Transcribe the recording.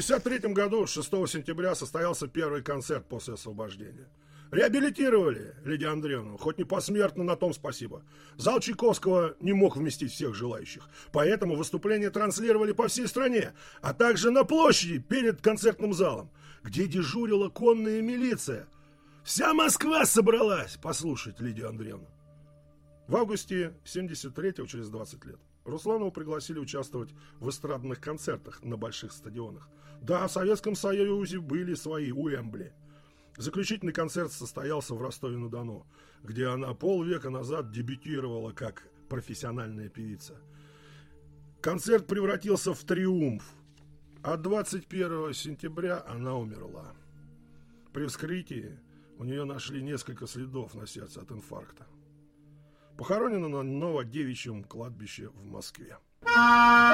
1953 году, 6 сентября, состоялся первый концерт после освобождения. Реабилитировали Лидию Андреевну, хоть не посмертно, на том спасибо. Зал Чайковского не мог вместить всех желающих, поэтому выступления транслировали по всей стране, а также на площади перед концертным залом, где дежурила конная милиция. Вся Москва собралась послушать Лидию Андреевну. В августе 73-го, через 20 лет, Русланову пригласили участвовать в эстрадных концертах на больших стадионах. Да, в Советском Союзе были свои Уэмбли. Заключительный концерт состоялся в Ростове-на-Дону, где она полвека назад дебютировала как профессиональная певица. Концерт превратился в триумф, а 21 сентября она умерла. При вскрытии у нее нашли несколько следов на сердце от инфаркта. Похоронена на Новодевичьем кладбище в Москве.